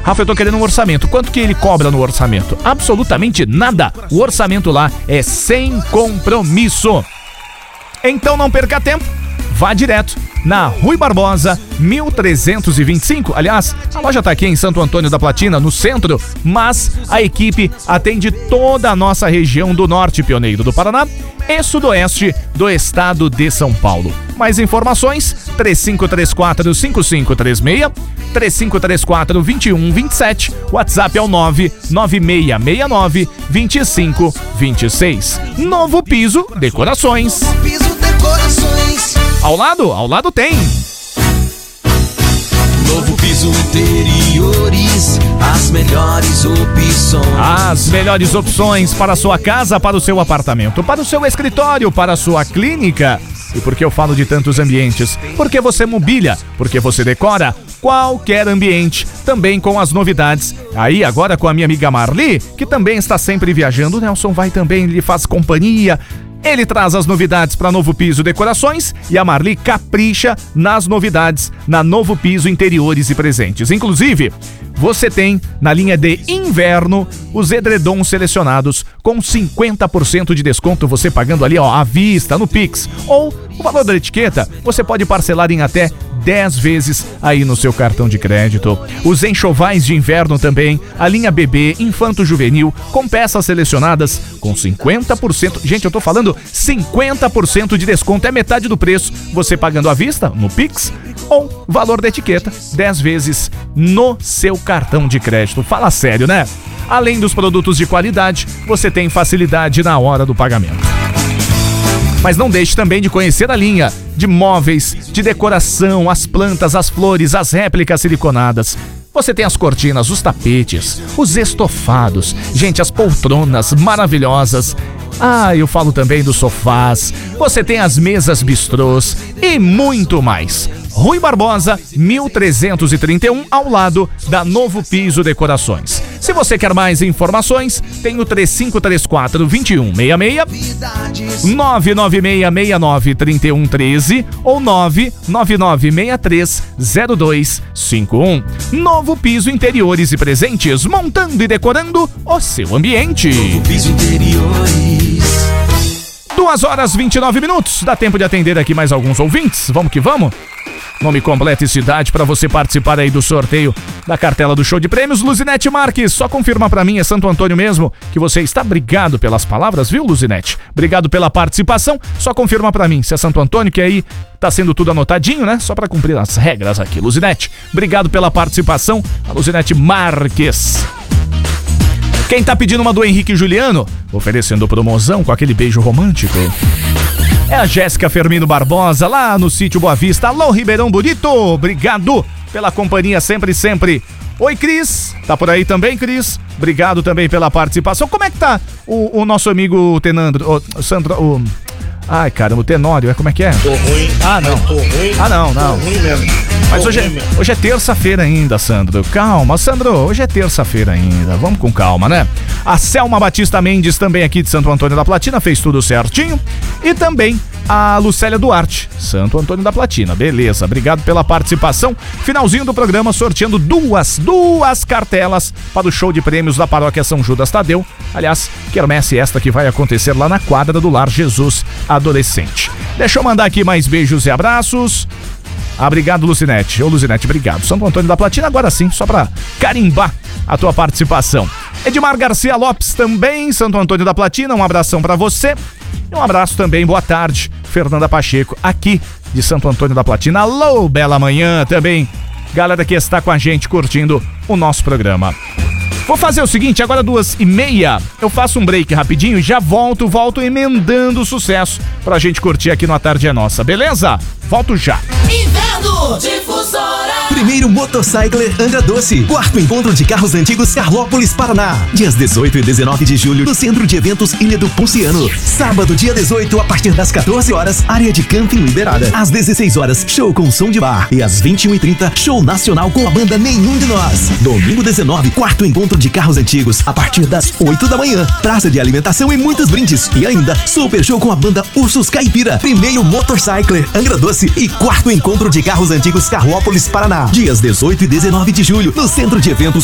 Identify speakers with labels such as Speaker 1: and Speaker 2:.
Speaker 1: Rafa, eu tô querendo um orçamento. Quanto que ele cobra no orçamento? Absolutamente nada. O orçamento lá é sem compromisso. Então não perca tempo. Vá direto na Rui Barbosa, 1325. Aliás, a loja tá aqui em Santo Antônio da Platina, no centro, mas a equipe atende toda a nossa região do norte pioneiro do Paraná e sudoeste do estado de São Paulo. Mais informações, 3534-5536, 3534-2127, WhatsApp é o 99669-2526. Novo Piso Decorações. Ao lado tem.
Speaker 2: Novo Piso Interiores, as melhores opções.
Speaker 1: As melhores opções para a sua casa, para o seu apartamento, para o seu escritório, para a sua clínica. E por que eu falo de tantos ambientes? Porque você mobília, porque você decora qualquer ambiente, também com as novidades. Aí agora com a minha amiga Marli, que também está sempre viajando, o Nelson vai também, lhe faz companhia. Ele traz as novidades para Novo Piso Decorações e a Marli capricha nas novidades na Novo Piso Interiores e Presentes. Inclusive, você tem na linha de inverno os edredons selecionados com 50% de desconto, você pagando ali à vista, no Pix. Ou o valor da etiqueta, você pode parcelar em até 10 vezes aí no seu cartão de crédito. Os enxovais de inverno também, a linha bebê, infanto juvenil, com peças selecionadas com 50%. Gente, eu tô falando 50% de desconto, é metade do preço. Você pagando à vista, no Pix, ou valor da etiqueta, 10 vezes no seu cartão de crédito. Fala sério, né? Além dos produtos de qualidade, você tem facilidade na hora do pagamento. Mas não deixe também de conhecer a linha de móveis, de decoração, as plantas, as flores, as réplicas siliconadas. Você tem as cortinas, os tapetes, os estofados, gente, as poltronas maravilhosas. Eu falo também dos sofás. Você tem as mesas bistrôs e muito mais. Rui Barbosa, 1331, ao lado da Novo Piso Decorações. Se você quer mais informações, tem o 3534-2166, 99669-3113 ou 99963-0251. Novo Piso Interiores e Presentes, montando e decorando o seu ambiente.
Speaker 2: Novo Piso Interiores.
Speaker 1: 2h29. Dá tempo de atender aqui mais alguns ouvintes? Vamos que vamos? Nome completo e cidade para você participar aí do sorteio da cartela do Show de Prêmios. Luzinete Marques, só confirma para mim, é Santo Antônio mesmo, que você está. Obrigado pelas palavras, viu, Luzinete? Obrigado pela participação. Só confirma para mim se é Santo Antônio, que aí tá sendo tudo anotadinho, né? Só para cumprir as regras aqui. Luzinete, obrigado pela participação. A Luzinete Marques. Quem tá pedindo uma do Henrique Juliano, oferecendo promoção com aquele beijo romântico, é a Jéssica Fermino Barbosa, lá no sítio Boa Vista. Alô, Ribeirão Bonito, obrigado pela companhia sempre, sempre. Oi, Cris, tá por aí também, Cris? Obrigado também pela participação. Como é que tá o nosso amigo Tenandro, Sandro, ai, caramba, o Tenório, como é que é?
Speaker 3: Tô ruim.
Speaker 1: Não.
Speaker 3: Tô ruim.
Speaker 1: Não.
Speaker 3: Tô ruim mesmo.
Speaker 1: Mas hoje é terça-feira ainda, Sandro. Calma, Sandro, hoje é terça-feira ainda. Vamos com calma, né? A Selma Batista Mendes, também aqui de Santo Antônio da Platina, fez tudo certinho. E também a Lucélia Duarte, Santo Antônio da Platina. Beleza, obrigado pela participação. Finalzinho do programa, sorteando duas cartelas para o show de prêmios da Paróquia São Judas Tadeu. Aliás, quermesse esta que vai acontecer lá na quadra do Lar Jesus Adolescente. Deixa eu mandar aqui mais beijos e abraços. Obrigado, Luzinete. Ô, Luzinete, obrigado. Santo Antônio da Platina, agora sim, só pra carimbar a tua participação. Edmar Garcia Lopes também, Santo Antônio da Platina, um abração pra você. E um abraço também, boa tarde, Fernanda Pacheco, aqui de Santo Antônio da Platina. Alô, bela manhã também. Galera que está com a gente curtindo o nosso programa. Vou fazer o seguinte, agora 2h30, eu faço um break rapidinho e já volto emendando o sucesso pra gente curtir aqui no A Tarde é Nossa, beleza? Volto já.
Speaker 4: Inverno Difusora.
Speaker 5: Primeiro Motorcycler Angra Doce. Quarto encontro de carros antigos Carlópolis, Paraná. Dias 18 e 19 de julho, no Centro de Eventos Ilha do Ponciano. Sábado, dia 18, a partir das 14 horas, área de camping liberada. Às 16 horas, show com som de bar. E às 21h30, show nacional com a banda Nenhum de Nós. Domingo 19, quarto encontro de carros antigos, a partir das 8 da manhã. Praça de alimentação e muitos brindes. E ainda, super show com a banda Ursos Caipira. Primeiro Motorcycler Angra Doce e quarto encontro de carros antigos Carlópolis, Paraná. Dias 18 e 19 de julho, no Centro de Eventos